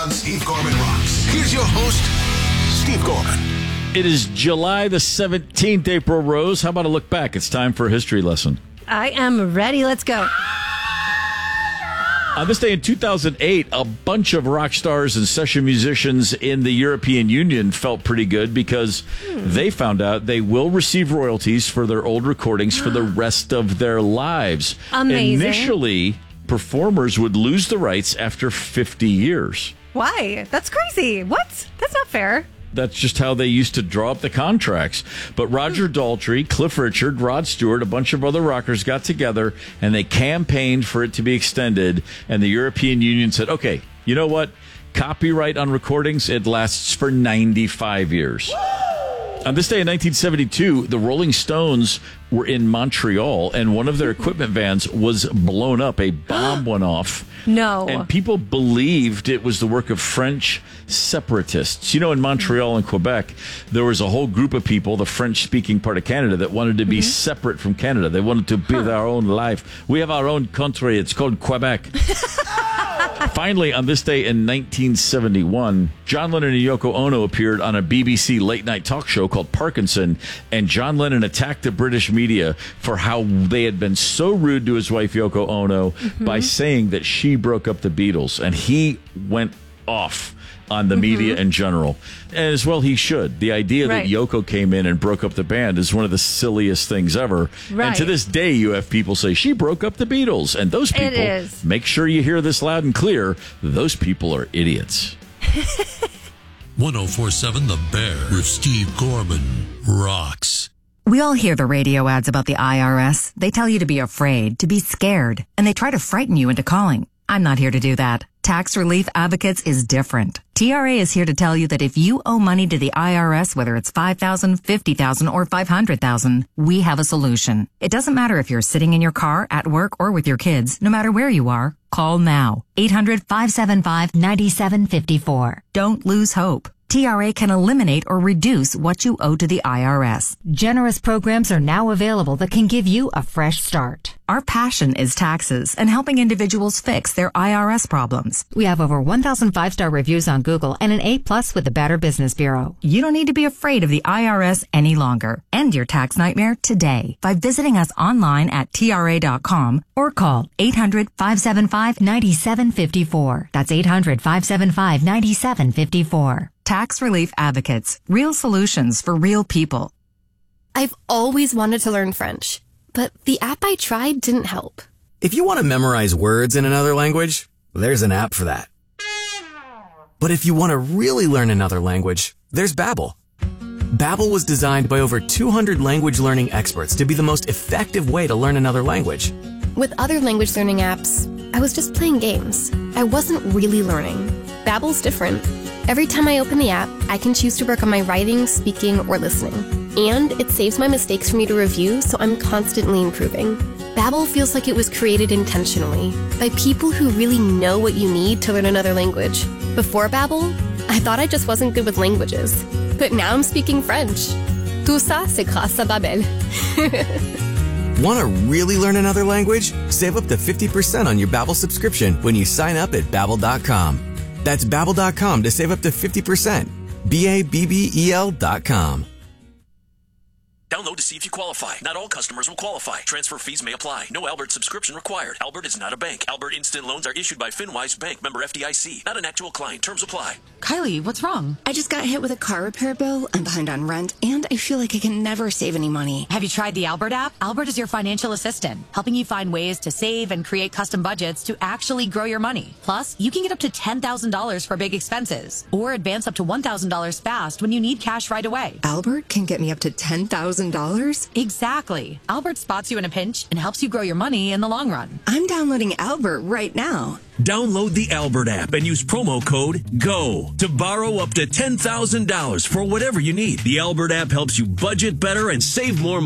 Steve Gorman Rocks. Here's your host, Steve Gorman. It is July the 17th, April Rose. How about a look back? It's time for a history lesson. I am ready. Let's go. On this day in 2008, a bunch of rock stars and session musicians in the European Union felt pretty good because they found out they will receive royalties for their old recordings for the rest of their lives. Amazing. Initially, performers would lose the rights after 50 years. Why? That's crazy. What? That's not fair. That's just how they used to draw up the contracts. But Roger Daltrey, Cliff Richard, Rod Stewart, a bunch of other rockers got together and they campaigned for it to be extended. And the European Union said, okay, you know what? Copyright on recordings, it lasts for 95 years. On this day in 1972, the Rolling Stones were in Montreal, and one of their equipment vans was blown up. A bomb went off. No. And people believed it was the work of French separatists. You know, in Montreal and Quebec, there was a whole group of people, the French-speaking part of Canada, that wanted to be separate from Canada. They wanted to build our own life. We have our own country. It's called Quebec. Finally, on this day in 1971, John Lennon and Yoko Ono appeared on a BBC late-night talk show called Parkinson, and John Lennon attacked the British media for how they had been so rude to his wife, Yoko Ono, by saying that she broke up the Beatles, and he went off on the media in general. And as well he should. The idea that Yoko came in and broke up the band is one of the silliest things ever. Right. And to this day, you have people say, she broke up the Beatles. And those people, make sure you hear this loud and clear, those people are idiots. 104.7 The Bear with Steve Gorman rocks. We all hear the radio ads about the IRS. They tell you to be afraid, to be scared, and they try to frighten you into calling. I'm not here to do that. Tax Relief Advocates is different. TRA is here to tell you that if you owe money to the IRS, whether it's $5,000, $50,000, or $500,000, we have a solution. It doesn't matter if you're sitting in your car, at work, or with your kids. No matter where you are, call now. 800-575-9754. Don't lose hope. TRA can eliminate or reduce what you owe to the IRS. Generous programs are now available that can give you a fresh start. Our passion is taxes and helping individuals fix their IRS problems. We have over 1,000 5-star reviews on Google and an A+ with the Better Business Bureau. You don't need to be afraid of the IRS any longer. End your tax nightmare today by visiting us online at TRA.com or call 800-575-9754. That's 800-575-9754. Tax Relief Advocates. Real solutions for real people. I've always wanted to learn French, but the app I tried didn't help. If you want to memorize words in another language, there's an app for that. But if you want to really learn another language, there's Babbel. Babbel was designed by over 200 language learning experts to be the most effective way to learn another language. With other language learning apps, I was just playing games. I wasn't really learning. Babbel's different. Every time I open the app, I can choose to work on my writing, speaking, or listening. And it saves my mistakes for me to review, so I'm constantly improving. Babbel feels like it was created intentionally by people who really know what you need to learn another language. Before Babbel, I thought I just wasn't good with languages. But now I'm speaking French. Tout ça, c'est grâce à Babbel. Want to really learn another language? Save up to 50% on your Babbel subscription when you sign up at Babbel.com. That's Babbel.com to save up to 50%. Babbel.com. Download to see if you qualify. Not all customers will qualify. Transfer fees may apply. No Albert subscription required. Albert is not a bank. Albert Instant Loans are issued by FinWise Bank, member FDIC. Not an actual client. Terms apply. Kylie, what's wrong? I just got hit with a car repair bill. I'm behind on rent, and I feel like I can never save any money. Have you tried the Albert app? Albert is your financial assistant, helping you find ways to save and create custom budgets to actually grow your money. Plus, you can get up to $10,000 for big expenses, or advance up to $1,000 fast when you need cash right away. Albert can get me up to $10,000? Exactly. Albert spots you in a pinch and helps you grow your money in the long run. I'm downloading Albert right now. Download the Albert app and use promo code GO to borrow up to $10,000 for whatever you need. The Albert app helps you budget better and save more money.